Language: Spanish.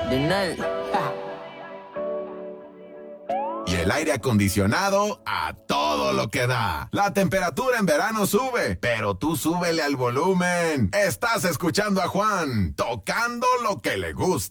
Cardenal. Y el aire acondicionado a todo lo que da. La temperatura en verano sube, pero tú súbele al volumen. Estás escuchando a Juan, tocando lo que le gusta.